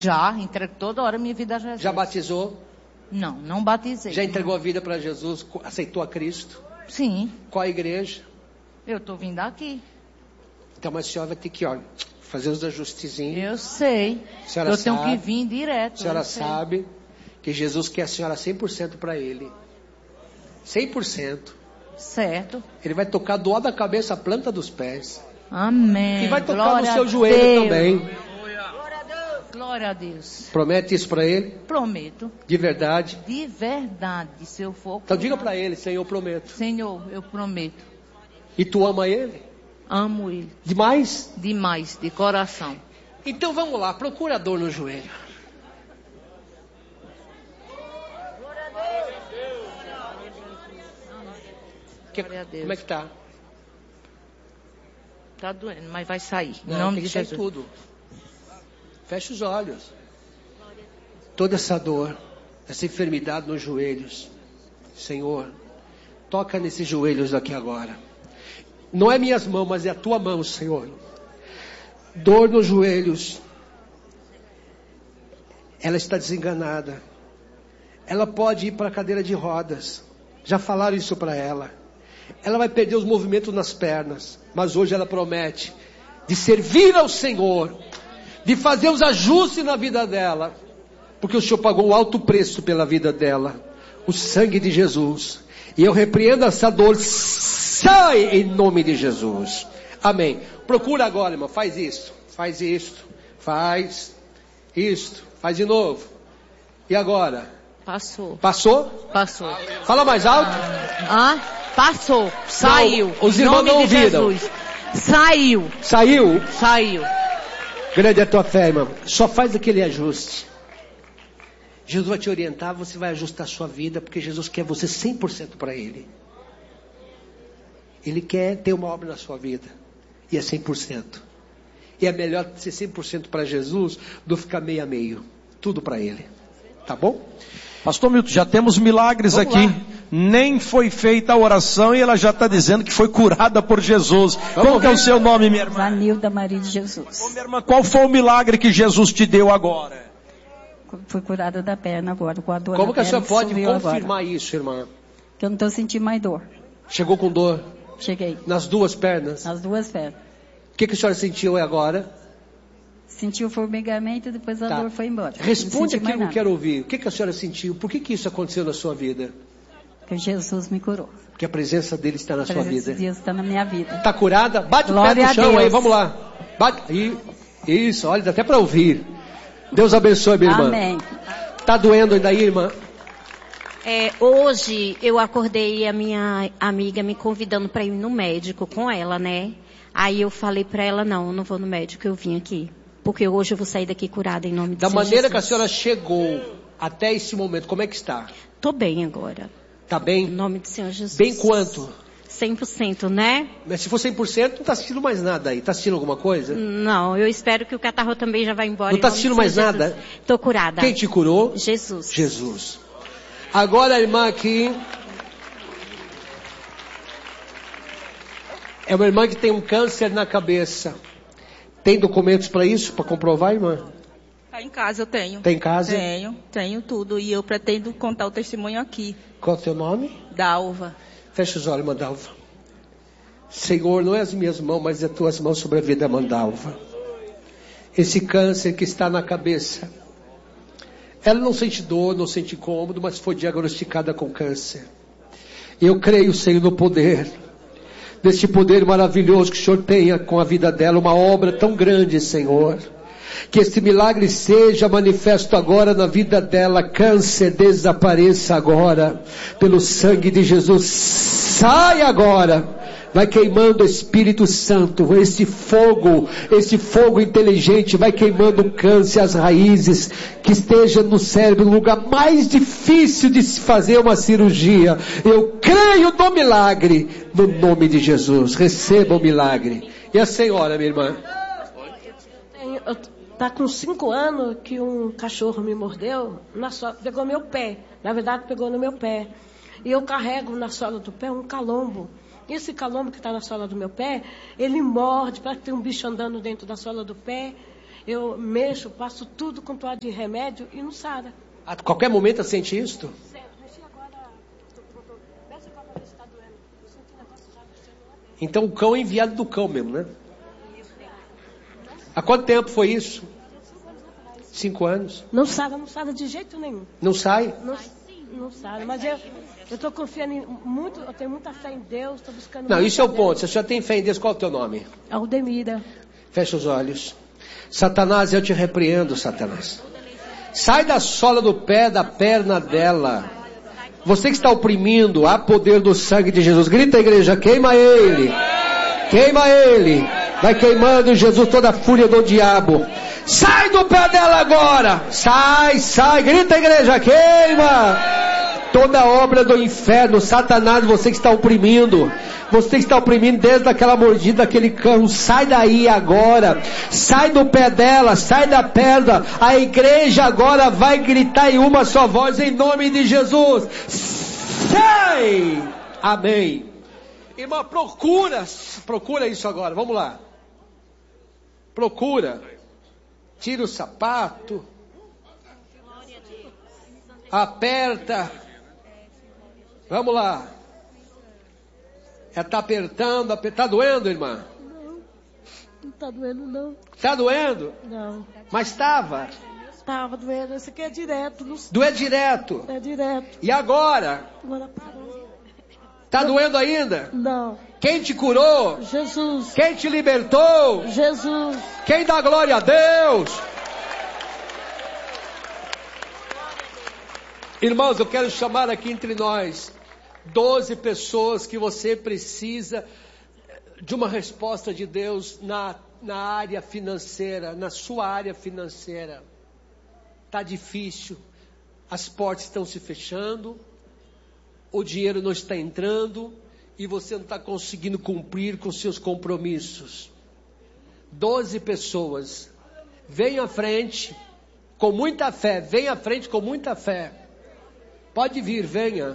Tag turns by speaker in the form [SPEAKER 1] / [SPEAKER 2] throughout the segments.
[SPEAKER 1] Já, entrego toda hora minha vida a Jesus.
[SPEAKER 2] Já batizou?
[SPEAKER 1] Não, não batizei.
[SPEAKER 2] Já entregou a vida para Jesus? Aceitou a Cristo?
[SPEAKER 1] Sim.
[SPEAKER 2] Qual a igreja?
[SPEAKER 1] Eu estou vindo aqui.
[SPEAKER 2] Então, mas a senhora vai ter que, fazer os ajustezinhos.
[SPEAKER 1] Eu sei.
[SPEAKER 2] Eu
[SPEAKER 1] tenho que vir direto.
[SPEAKER 2] A senhora sabe que Jesus quer a senhora 100% para Ele. 100%.
[SPEAKER 1] Certo.
[SPEAKER 2] Ele vai tocar do alto da cabeça a planta dos pés.
[SPEAKER 1] Amém.
[SPEAKER 2] E vai tocar
[SPEAKER 1] Glória
[SPEAKER 2] no seu joelho também.
[SPEAKER 1] Glória a Deus.
[SPEAKER 2] Promete isso para Ele?
[SPEAKER 1] Prometo.
[SPEAKER 2] De verdade?
[SPEAKER 1] De verdade. Se eu for...
[SPEAKER 2] Então diga para Ele, Senhor, eu prometo.
[SPEAKER 1] Senhor, eu prometo.
[SPEAKER 2] E tu ama Ele?
[SPEAKER 1] Amo Ele.
[SPEAKER 2] Demais?
[SPEAKER 1] Demais, de coração.
[SPEAKER 2] Então vamos lá, procura a dor no joelho.
[SPEAKER 1] Glória a Deus.
[SPEAKER 2] Como é que tá?
[SPEAKER 1] Tá doendo, mas vai sair. Em
[SPEAKER 2] Não,
[SPEAKER 1] nome
[SPEAKER 2] tem
[SPEAKER 1] de
[SPEAKER 2] que sair
[SPEAKER 1] Jesus.
[SPEAKER 2] tudo. Fecha os olhos. Toda essa dor, essa enfermidade nos joelhos. Senhor, toca nesses joelhos aqui agora. Não é minhas mãos, mas é a tua mão, Senhor. Dor nos joelhos. Ela está desenganada. Ela pode ir para a cadeira de rodas. Já falaram isso para ela. Ela vai perder os movimentos nas pernas. Mas hoje ela promete de servir ao Senhor, de fazer os ajustes na vida dela. Porque o Senhor pagou um alto preço pela vida dela. O sangue de Jesus. E eu repreendo essa dor. Sai em nome de Jesus. Amém. Procura agora, irmão. Faz isso. Faz isto. Faz isto. Faz de novo. E agora?
[SPEAKER 1] Passou.
[SPEAKER 2] Passou?
[SPEAKER 1] Passou.
[SPEAKER 2] Fala mais alto.
[SPEAKER 1] Passou. Saiu.
[SPEAKER 2] Não, os irmãos não ouviram.
[SPEAKER 1] Jesus. Saiu.
[SPEAKER 2] Saiu?
[SPEAKER 1] Saiu.
[SPEAKER 2] Grande é a tua fé, irmão. Só faz aquele ajuste. Jesus vai te orientar, você vai ajustar a sua vida, porque Jesus quer você 100% para Ele. Ele quer ter uma obra na sua vida. E é 100%. E é melhor ser 100% para Jesus do que ficar meio a meio. Tudo para Ele. Tá bom?
[SPEAKER 3] Pastor Milton, já temos milagres
[SPEAKER 2] Vamos
[SPEAKER 3] aqui.
[SPEAKER 2] Lá.
[SPEAKER 3] Nem foi feita a oração e ela já está dizendo que foi curada por Jesus. Qual que é o seu nome, minha irmã?
[SPEAKER 4] Vanilda Maria de Jesus.
[SPEAKER 3] Ô, minha irmã, qual foi o milagre que Jesus te deu agora?
[SPEAKER 4] Fui curada da perna agora, com a dor.
[SPEAKER 2] Como que a senhora pode confirmar
[SPEAKER 4] agora.
[SPEAKER 2] isso, irmã?
[SPEAKER 4] Que eu não estou sentindo mais dor.
[SPEAKER 2] Chegou com dor?
[SPEAKER 4] Cheguei.
[SPEAKER 2] Nas duas pernas?
[SPEAKER 4] Nas duas pernas.
[SPEAKER 2] O que a senhora sentiu agora?
[SPEAKER 4] Senti o formigamento e depois a dor foi embora.
[SPEAKER 2] Responde aquilo que eu quero ouvir. O que a senhora sentiu? Por que isso aconteceu na sua vida?
[SPEAKER 4] Porque Jesus me curou.
[SPEAKER 2] Porque a presença dele está na sua vida.
[SPEAKER 4] Deus está na minha vida.
[SPEAKER 2] Está curada? Bate
[SPEAKER 4] Glória
[SPEAKER 2] o pé no chão
[SPEAKER 4] a Deus.
[SPEAKER 2] aí, vamos lá. Bate. Isso, olha, dá até para ouvir. Deus abençoe, minha irmã.
[SPEAKER 4] Amém.
[SPEAKER 2] Está doendo ainda aí, irmã?
[SPEAKER 5] Hoje eu acordei a minha amiga me convidando para ir no médico com ela, né? Aí eu falei para ela, não, eu não vou no médico, eu vim aqui. Porque hoje eu vou sair daqui curada em nome de Jesus.
[SPEAKER 2] Da maneira que a senhora chegou até esse momento, como é que está?
[SPEAKER 5] Tô bem agora.
[SPEAKER 2] Tá bem?
[SPEAKER 5] Em nome do Senhor Jesus.
[SPEAKER 2] Bem quanto?
[SPEAKER 5] 100%, né?
[SPEAKER 2] Mas se for 100%, não está assistindo mais nada aí. Está assistindo alguma coisa?
[SPEAKER 5] Não, eu espero que o catarro também já vá embora.
[SPEAKER 2] Não está assistindo mais nada?
[SPEAKER 5] Tô curada.
[SPEAKER 2] Quem te curou?
[SPEAKER 5] Jesus.
[SPEAKER 2] Jesus. Agora a irmã aqui é uma irmã que tem um câncer na cabeça. Tem documentos para isso, para comprovar, irmã?
[SPEAKER 6] Tá em casa, eu tenho.
[SPEAKER 2] Tem em casa?
[SPEAKER 6] Tenho tudo. E eu pretendo contar o testemunho aqui.
[SPEAKER 2] Qual é o teu nome?
[SPEAKER 6] Dalva.
[SPEAKER 2] Fecha os olhos, irmã Dalva. Senhor, não é as minhas mãos, mas é as tuas mãos sobre a vida, irmã Dalva. Esse câncer que está na cabeça. Ela não sente dor, não sente incômodo, mas foi diagnosticada com câncer. Eu creio, Senhor, no poder. Deste poder maravilhoso que o Senhor tenha com a vida dela, uma obra tão grande, Senhor. Que este milagre seja manifesto agora na vida dela. Câncer desapareça agora, pelo sangue de Jesus. Sai agora. Vai queimando o Espírito Santo, esse fogo inteligente, vai queimando o câncer, as raízes, que esteja no cérebro, no lugar mais difícil de se fazer uma cirurgia. Eu creio no milagre, no nome de Jesus. Receba o milagre. E a senhora, minha irmã?
[SPEAKER 7] Tá com 5 anos que um cachorro me mordeu, pegou meu pé. Na verdade, pegou no meu pé. E eu carrego na sola do pé um calombo. E esse calombo que está na sola do meu pé, ele morde, parece que tem um bicho andando dentro da sola do pé. Eu mexo, passo tudo com toalha de remédio e não sara.
[SPEAKER 2] A qualquer momento você sente isso? Então o cão é enviado do cão mesmo, né? Há quanto tempo foi isso? 5 anos.
[SPEAKER 7] Não sara de jeito nenhum.
[SPEAKER 2] Não sai?
[SPEAKER 7] Não sara, mas eu estou confiando muito, eu tenho muita fé em Deus, estou buscando...
[SPEAKER 2] Não, isso é o ponto. Você já tem fé em Deus, qual é o teu nome?
[SPEAKER 7] Aldemira.
[SPEAKER 2] Fecha os olhos. Satanás, eu te repreendo, Satanás. Sai da sola do pé, da perna dela. Você que está oprimindo, há poder do sangue de Jesus. Grita, igreja, queima ele. Queima ele. Vai queimando, Jesus, toda a fúria do diabo. Sai do pé dela agora. Sai. Grita, igreja, queima. Toda obra do inferno, Satanás, você que está oprimindo. Você que está oprimindo desde aquela mordida daquele cão. Sai daí agora. Sai do pé dela, sai da perna. A igreja agora vai gritar em uma só voz, em nome de Jesus. Sai! Amém. Irmã, procura isso agora. Vamos lá. Procura. Tira o sapato. Aperta. Vamos lá. Ela está apertando. Tá doendo, irmã?
[SPEAKER 7] Não está doendo, não.
[SPEAKER 2] Está doendo?
[SPEAKER 7] Não.
[SPEAKER 2] Mas estava?
[SPEAKER 7] Estava doendo. Esse aqui é direto.
[SPEAKER 2] Doer direto?
[SPEAKER 7] É direto.
[SPEAKER 2] E agora?
[SPEAKER 7] Agora parou.
[SPEAKER 2] Está doendo ainda?
[SPEAKER 7] Não.
[SPEAKER 2] Quem te curou?
[SPEAKER 7] Jesus.
[SPEAKER 2] Quem te libertou?
[SPEAKER 7] Jesus.
[SPEAKER 2] Quem dá glória a Deus? Irmãos, eu quero chamar aqui entre nós 12 pessoas que você precisa de uma resposta de Deus na área financeira, na sua área financeira. Está difícil, as portas estão se fechando, o dinheiro não está entrando e você não está conseguindo cumprir com seus compromissos. 12 pessoas, venha à frente com muita fé, venha à frente com muita fé. Pode vir, venha.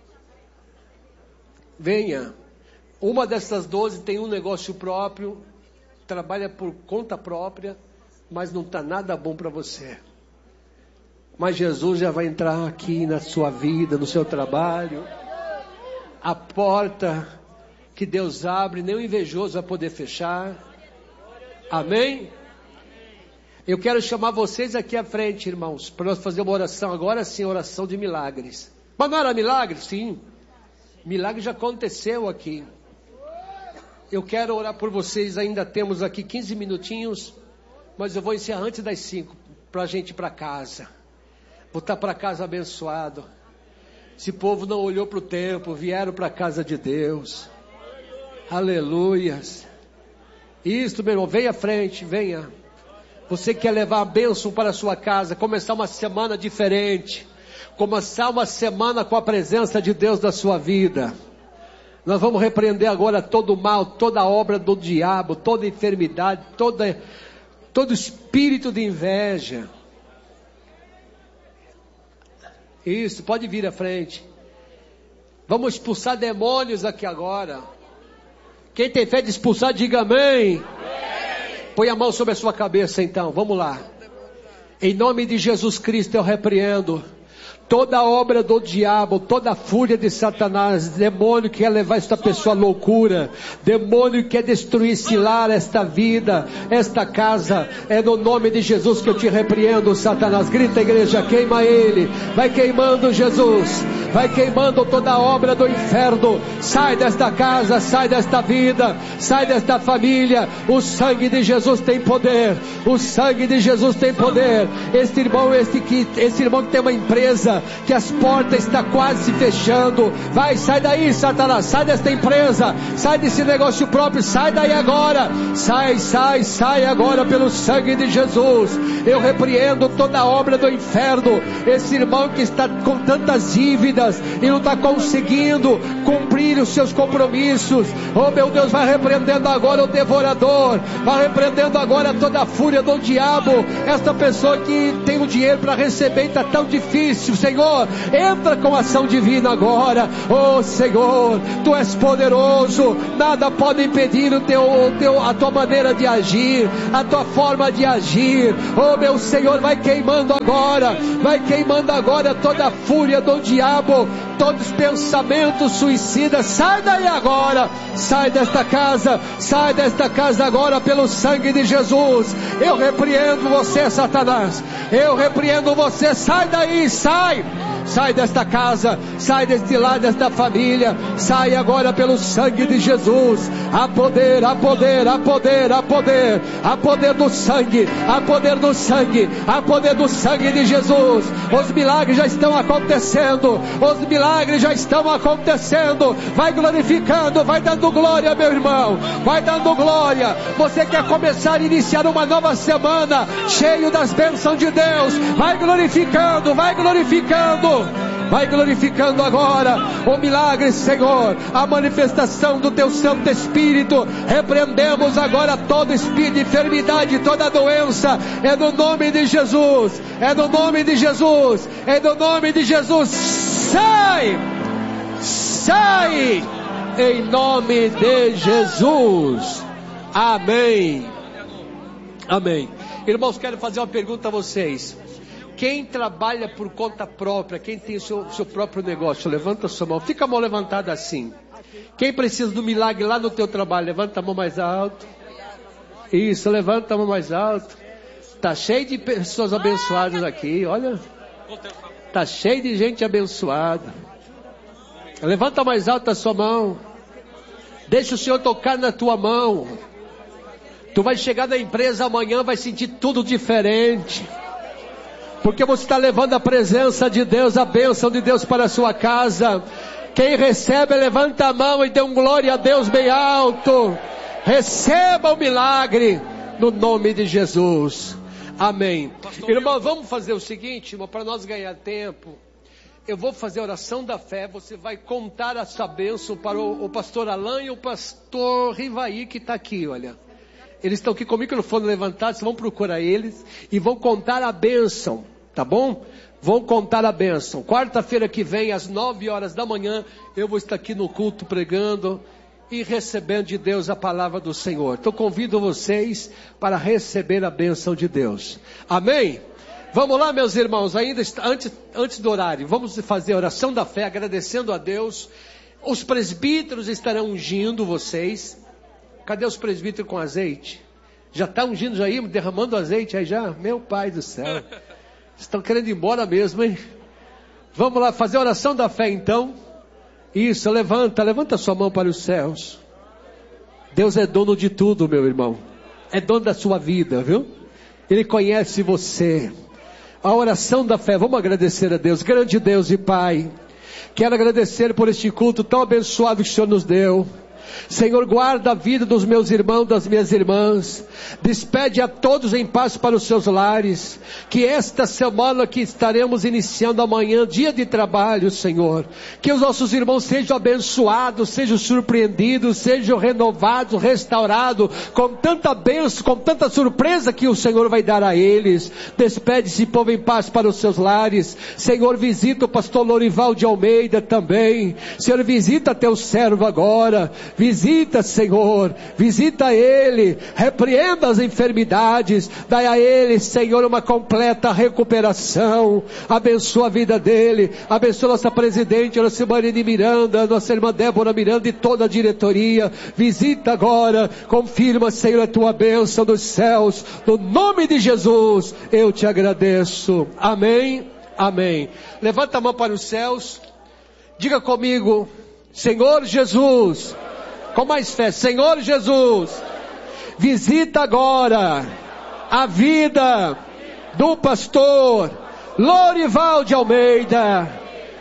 [SPEAKER 2] Venha. Uma dessas 12 tem um negócio próprio, trabalha por conta própria, mas não está nada bom para você. Mas Jesus já vai entrar aqui na sua vida, no seu trabalho. A porta que Deus abre, nem o invejoso vai poder fechar. Amém? Eu quero chamar vocês aqui à frente, irmãos, para nós fazer uma oração, agora sim, oração de milagres. Mas não era milagre? Sim. Milagre já aconteceu aqui. Eu quero orar por vocês, ainda temos aqui 15 minutinhos, mas eu vou encerrar antes das 5, para a gente ir para casa. Voltar para casa abençoado. Esse povo não olhou para o templo, vieram para a casa de Deus. Aleluias. Isso, meu irmão, venha à frente, venha. Você quer levar a bênção para a sua casa, começar uma semana diferente, começar uma semana com a presença de Deus na sua vida. Nós vamos repreender agora todo o mal, toda a obra do diabo, toda enfermidade, todo espírito de inveja. Isso, pode vir à frente. Vamos expulsar demônios aqui agora. Quem tem fé de expulsar, diga amém. Põe a mão sobre a sua cabeça então, vamos lá. Em nome de Jesus Cristo eu repreendo toda obra do diabo, toda a fúria de Satanás, demônio que quer levar esta pessoa à loucura, demônio que quer destruir, selar esta vida, esta casa, é no nome de Jesus que eu te repreendo, Satanás. Grita, igreja, queima ele, vai queimando, Jesus, vai queimando toda a obra do inferno, sai desta casa, sai desta vida, sai desta família, o sangue de Jesus tem poder, o sangue de Jesus tem poder. Este irmão que tem uma empresa, que as portas estão quase se fechando, vai, sai daí, Satanás, sai desta empresa, sai desse negócio próprio, sai daí agora, sai agora pelo sangue de Jesus. Eu repreendo toda a obra do inferno, esse irmão que está com tantas dívidas e não está conseguindo cumprir os seus compromissos, oh meu Deus, vai repreendendo agora o devorador, vai repreendendo agora toda a fúria do diabo. Esta pessoa que tem o dinheiro para receber e está tão difícil, Senhor, entra com ação divina agora. Oh Senhor, Tu és poderoso, nada pode impedir a Tua maneira de agir, a Tua forma de agir. Oh meu Senhor, vai queimando agora toda a fúria do diabo, todos os pensamentos suicidas. Sai daí agora, sai desta casa agora pelo sangue de Jesus. Eu repreendo você, Satanás, eu repreendo você. Sai daí, sai desta casa, sai deste lar, desta família, sai agora pelo sangue de Jesus. Há poder, há poder, há poder, há poder, há poder do sangue, há poder do sangue, há poder do sangue de Jesus. Os milagres já estão acontecendo, os milagres já estão acontecendo. Vai glorificando, vai dando glória, meu irmão, vai dando glória. Você quer começar a iniciar uma nova semana cheio das bênçãos de Deus, vai glorificando, vai glorificando. Vai glorificando agora o milagre, Senhor, a manifestação do Teu Santo Espírito. Repreendemos agora todo espírito de enfermidade, toda doença, é no nome de Jesus, é no nome de Jesus, é no nome de Jesus. Sai, em nome de Jesus. Amém. Amém. Irmãos, quero fazer uma pergunta a vocês. Quem trabalha por conta própria, quem tem o seu próprio negócio, levanta a sua mão, fica a mão levantada assim. Quem precisa do milagre lá no teu trabalho, levanta a mão mais alto. Isso, levanta a mão mais alto. Está cheio de pessoas abençoadas aqui, olha. Está cheio de gente abençoada. Levanta mais alto a sua mão. Deixa o Senhor tocar na tua mão. Tu vai chegar na empresa amanhã, vai sentir tudo diferente. Porque você está levando a presença de Deus, a bênção de Deus para a sua casa. Quem recebe, levanta a mão e dê um glória a Deus bem alto. Receba o milagre no nome de Jesus. Amém. Irmão, vamos fazer o seguinte, irmão, para nós ganhar tempo. Eu vou fazer a oração da fé. Você vai contar essa bênção para o pastor Alain e o pastor Rivaí, que está aqui, olha. Eles estão aqui com o microfone levantado, vocês vão procurar eles e vão contar a bênção, tá bom? Vão contar a bênção. Quarta-feira que vem, às 9 horas da manhã, eu vou estar aqui no culto pregando e recebendo de Deus a palavra do Senhor. Então convido vocês para receber a bênção de Deus. Amém? Vamos lá, meus irmãos, ainda antes do horário, vamos fazer a oração da fé, agradecendo a Deus. Os presbíteros estarão ungindo vocês. Cadê os presbíteros com azeite? Já está ungindo já aí, derramando azeite aí já? Meu Pai do céu. Estão querendo ir embora mesmo, hein? Vamos lá fazer a oração da fé então. Isso, levanta sua mão para os céus. Deus é dono de tudo, meu irmão. É dono da sua vida, viu? Ele conhece você. A oração da fé, vamos agradecer a Deus. Grande Deus e Pai, quero agradecer por este culto tão abençoado que o Senhor nos deu. Senhor, guarda a vida dos meus irmãos, das minhas irmãs. Despede a todos em paz para os seus lares. Que esta semana que estaremos iniciando amanhã, dia de trabalho, Senhor, que os nossos irmãos sejam abençoados, sejam surpreendidos, sejam renovados, restaurados, com tanta bênção, com tanta surpresa que o Senhor vai dar a eles. Despede esse povo em paz para os seus lares. Senhor, visita o pastor Lorival de Almeida também. Senhor, visita teu servo agora. Visita, Senhor, visita ele, repreenda as enfermidades, dai a ele, Senhor, uma completa recuperação. Abençoa a vida dele, abençoa nossa presidente, nossa irmã Marine Miranda, nossa irmã Débora Miranda e toda a diretoria. Visita agora, confirma, Senhor, a tua bênção dos céus, no nome de Jesus, eu te agradeço. Amém, amém. Levanta a mão para os céus, diga comigo: Senhor Jesus, com mais fé, Senhor Jesus, visita agora a vida do pastor Lorival de Almeida.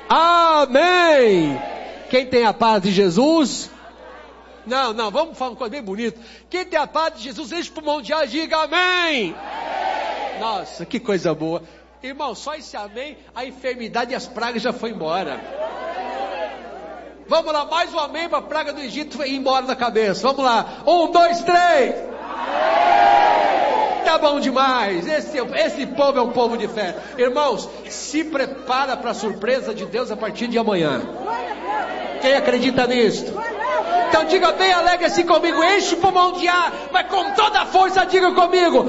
[SPEAKER 2] Amém. Quem tem a paz de Jesus? Não, vamos falar uma coisa bem bonita. Quem tem a paz de Jesus, enche o pulmão de ar e diga amém. Nossa, que coisa boa. Irmão, só esse amém, a enfermidade e as pragas já foi embora. Vamos lá, mais um amém para a praga do Egito ir embora da cabeça. Vamos lá, 1, 2, 3. tá bom demais. Esse povo é um povo de fé. Irmãos, se prepara para a surpresa de Deus a partir de amanhã. Quem acredita nisto? Então diga bem alegre assim comigo, enche o pulmão de ar, mas com toda a força diga comigo,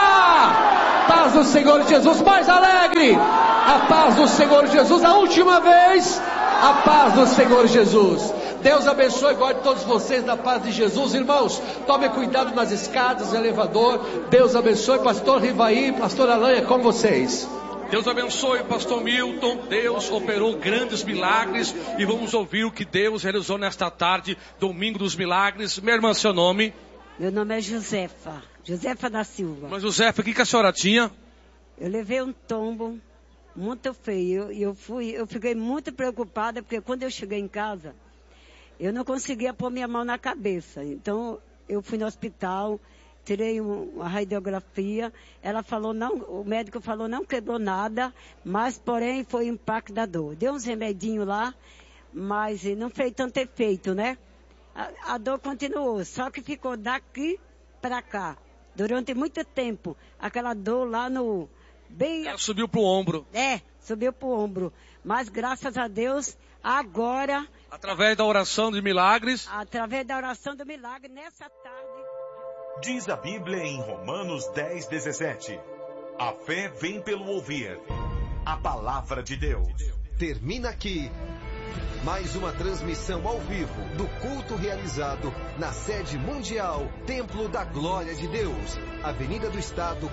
[SPEAKER 2] paz do Senhor Jesus, mais alegre, a paz do Senhor Jesus, a última vez, a paz do Senhor Jesus. Deus abençoe e guarde todos vocês na paz de Jesus, irmãos, tome cuidado nas escadas, no elevador, Deus abençoe, pastor Rivaí, pastor Alain, é com vocês.
[SPEAKER 8] Deus abençoe o pastor Milton, Deus operou grandes milagres e vamos ouvir o que Deus realizou nesta tarde, domingo dos milagres. Minha irmã, seu nome?
[SPEAKER 9] Meu nome é Josefa da Silva.
[SPEAKER 8] Mas Josefa, o que a senhora tinha?
[SPEAKER 9] Eu levei um tombo muito feio e eu fiquei muito preocupada porque quando eu cheguei em casa, eu não conseguia pôr minha mão na cabeça. Então eu fui no hospital, tirei uma radiografia, o médico falou não quebrou nada, mas porém foi impacto da dor. Deu uns remedinhos lá, mas não fez tanto efeito, né? A dor continuou, só que ficou daqui para cá, durante muito tempo, aquela dor lá no...
[SPEAKER 8] Ela subiu pro ombro.
[SPEAKER 9] Subiu pro ombro, mas graças a Deus, agora...
[SPEAKER 8] Através da oração de milagres...
[SPEAKER 9] Através da oração do milagre, nessa tarde...
[SPEAKER 10] Diz a Bíblia em Romanos 10:17. A fé vem pelo ouvir a palavra de Deus.
[SPEAKER 11] Termina aqui mais uma transmissão ao vivo do culto realizado na sede mundial Templo da Glória de Deus, Avenida do Estado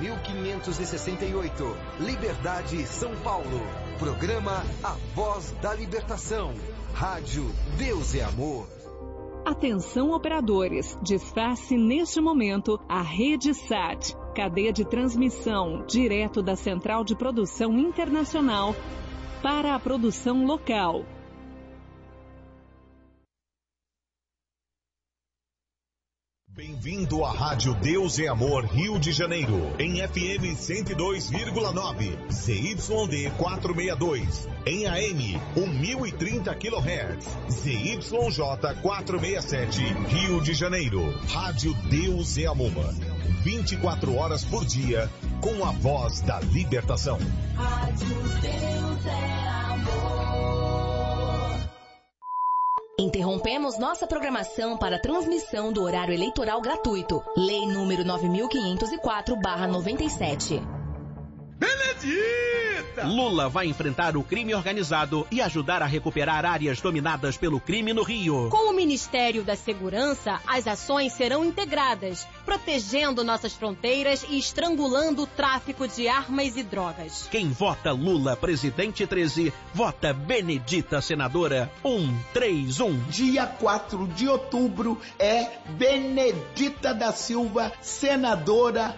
[SPEAKER 11] 4568, Liberdade, São Paulo. Programa A Voz da Libertação. Rádio Deus é Amor.
[SPEAKER 12] Atenção operadores, desface neste momento a Rede SAT, cadeia de transmissão direto da Central de Produção Internacional para a produção local.
[SPEAKER 10] Bem-vindo à Rádio Deus é Amor Rio de Janeiro, em FM 102,9, ZYD 462, em AM 1030 kHz, ZYJ 467, Rio de Janeiro. Rádio Deus é Amor, 24 horas por dia, com a voz da libertação.
[SPEAKER 13] Rádio Deus é Amor. Interrompemos nossa programação para transmissão do horário eleitoral gratuito. Lei número 9504/97.
[SPEAKER 14] Benedita! Lula vai enfrentar o crime organizado e ajudar a recuperar áreas dominadas pelo crime no Rio.
[SPEAKER 15] Com o Ministério da Segurança, as ações serão integradas, protegendo nossas fronteiras e estrangulando o tráfico de armas e drogas.
[SPEAKER 14] Quem vota Lula presidente 13, vota Benedita senadora 131.
[SPEAKER 16] Dia 4 de outubro é Benedita da Silva senadora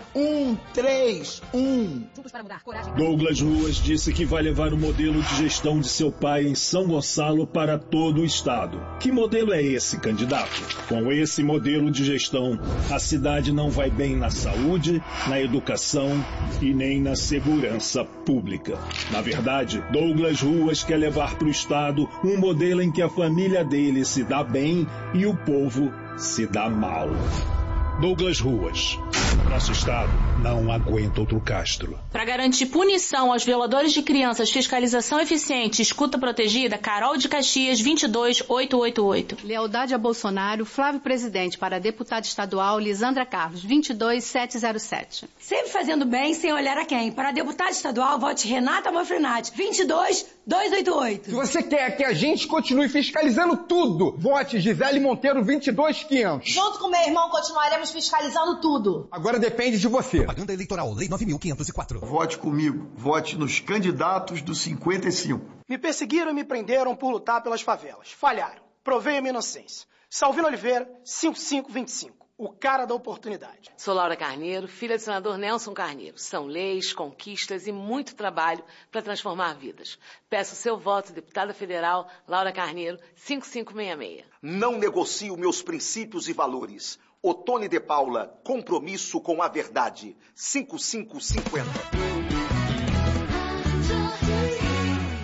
[SPEAKER 16] 131.
[SPEAKER 17] Douglas Ruas disse que vai levar o modelo de gestão de seu pai em São Gonçalo para todo o estado. Que modelo é esse, candidato? Com esse modelo de gestão, a cidade não vai bem na saúde, na educação e nem na segurança pública. Na verdade, Douglas Ruas quer levar para o estado um modelo em que a família dele se dá bem e o povo se dá mal. Douglas Ruas. Nosso estado não aguenta outro Castro.
[SPEAKER 18] Para garantir punição aos violadores de crianças, fiscalização eficiente e escuta protegida, Carol de Caxias, 22888.
[SPEAKER 19] Lealdade a Bolsonaro, Flávio Presidente. Para deputada estadual, Lisandra Carlos, 22707.
[SPEAKER 20] Sempre fazendo bem, sem olhar a quem. Para deputada estadual, vote Renata Manfrenati, 22288.
[SPEAKER 21] Se você quer que a gente continue fiscalizando tudo, vote Gisele Monteiro, 22500.
[SPEAKER 22] Junto com meu irmão, continuaremos fiscalizando tudo.
[SPEAKER 21] Agora depende de você.
[SPEAKER 11] Propaganda eleitoral, Lei 9.504.
[SPEAKER 23] Vote comigo. Vote nos candidatos do 55.
[SPEAKER 24] Me perseguiram e me prenderam por lutar pelas favelas. Falharam. Provei a minha inocência. Salvino Oliveira, 5525. O cara da oportunidade.
[SPEAKER 25] Sou Laura Carneiro, filha do senador Nelson Carneiro. São leis, conquistas e muito trabalho para transformar vidas. Peço seu voto, deputada federal Laura Carneiro, 5566.
[SPEAKER 26] Não negocio meus princípios e valores. Otone de Paula, compromisso com a verdade, 5550.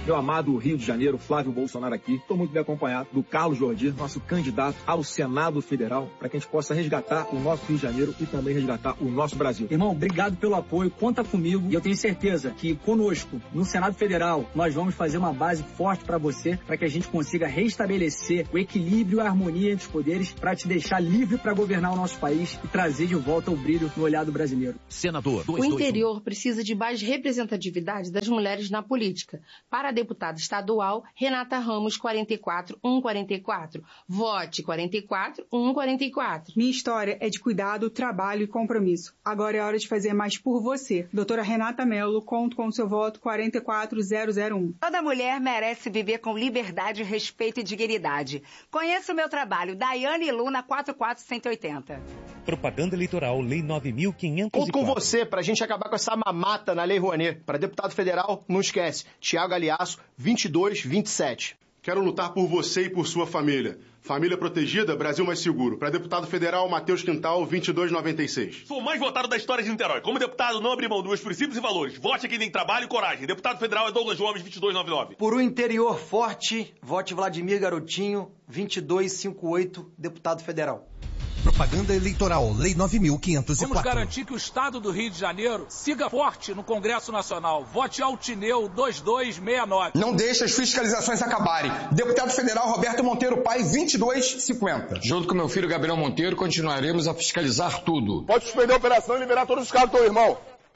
[SPEAKER 1] meu amado Rio de Janeiro, Flávio Bolsonaro aqui. Estou muito bem acompanhado do Carlos Jordi, nosso candidato ao Senado Federal, para que a gente possa resgatar o nosso Rio de Janeiro e também resgatar o nosso Brasil.
[SPEAKER 3] Irmão, obrigado pelo apoio, conta comigo e eu tenho certeza que conosco, no Senado Federal, nós vamos fazer uma base forte para você, para que a gente consiga restabelecer o equilíbrio e a harmonia entre os poderes, para te deixar livre para governar o nosso país e trazer de volta o brilho no olhar do brasileiro.
[SPEAKER 4] Senador, o interior precisa de mais representatividade das mulheres na política. Para a deputada estadual, Renata Ramos, 44144. Vote 44144.
[SPEAKER 5] Minha história é de cuidado, trabalho e compromisso. Agora é hora de fazer mais por você. Doutora Renata Mello, conto com seu voto 44001.
[SPEAKER 6] Toda mulher merece viver com liberdade, respeito e dignidade. Conheça o meu trabalho, Daiane Luna, 44180.
[SPEAKER 7] Propaganda Eleitoral, Lei 9.504.
[SPEAKER 24] Conto com você pra gente acabar com essa mamata na Lei Rouanet. Para deputado federal, não esquece, Tiago Aliasso, 2227.
[SPEAKER 27] Quero lutar por você e por sua família. Família protegida, Brasil mais seguro. Para deputado federal, Matheus Quintal, 2296.
[SPEAKER 28] Sou o mais votado da história de Niterói. Como deputado, não abri mão dos meus princípios e valores. Vote a quem tem trabalho e coragem. Deputado federal é Douglas Gomes, 2299.
[SPEAKER 29] Por um interior forte, vote Vladimir Garotinho, 2258, deputado federal.
[SPEAKER 30] Propaganda Eleitoral, Lei 9.504.
[SPEAKER 31] Vamos garantir que o Estado do Rio de Janeiro siga forte no Congresso Nacional. Vote Altineu 2269.
[SPEAKER 21] Não deixe as fiscalizações acabarem. Deputado Federal Roberto Monteiro Pai, 2250.
[SPEAKER 32] Junto com meu filho Gabriel Monteiro, continuaremos a fiscalizar tudo.
[SPEAKER 27] Pode suspender a operação e liberar todos os carros do teu irmão.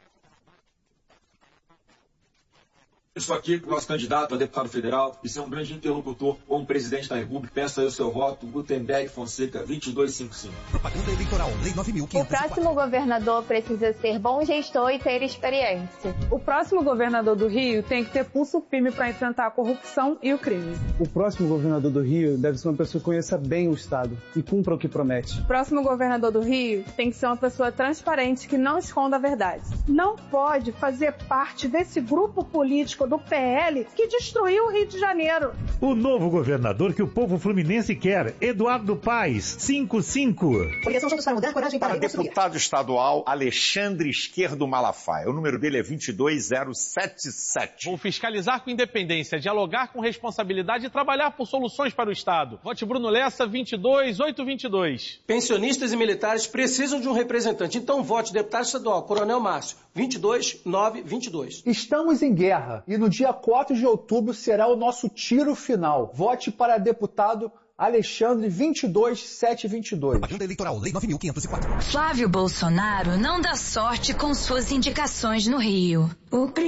[SPEAKER 1] Estou aqui com o nosso candidato a deputado federal e ser um grande interlocutor com o presidente da República. Peço aí o seu voto, Gutenberg Fonseca, 2255.
[SPEAKER 30] Propaganda Eleitoral, Lei 9.504.
[SPEAKER 33] O próximo governador precisa ser bom gestor e ter experiência.
[SPEAKER 34] O próximo governador do Rio tem que ter pulso firme para enfrentar a corrupção e o crime.
[SPEAKER 35] O próximo governador do Rio deve ser uma pessoa que conheça bem o Estado e cumpra o que promete.
[SPEAKER 34] O próximo governador do Rio tem que ser uma pessoa transparente que não esconda a verdade.
[SPEAKER 36] Não pode fazer parte desse grupo político do PL que destruiu o Rio de Janeiro.
[SPEAKER 37] O novo governador que o povo fluminense quer, Eduardo Paes, 55.
[SPEAKER 38] Coligação Juntos para Mudar, Coragem para deputado estadual Alexandre Esquerdo Malafaia. O número dele é 22077.
[SPEAKER 39] Vou fiscalizar com independência, dialogar com responsabilidade e trabalhar por soluções para o Estado. Vote Bruno Lessa, 22822.
[SPEAKER 24] Pensionistas e militares precisam de um representante. Então vote deputado estadual Coronel Márcio, 22922.
[SPEAKER 40] Estamos em guerra e no dia 4 de outubro será o nosso tiro final. Vote para deputado Alexandre 22722.
[SPEAKER 30] Propaganda Eleitoral, Lei 9.504.
[SPEAKER 41] Flávio Bolsonaro não dá sorte com suas indicações no Rio.